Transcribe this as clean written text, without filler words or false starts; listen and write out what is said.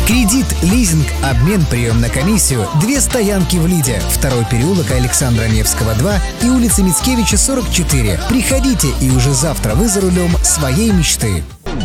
Кредит, лизинг, обмен, прием на комиссию. 2 стоянки в Лиде. 2-й переулок Александра Невского, 2 и улица Мицкевича, 44. Приходите, и уже завтра вы за рулем своей мечты.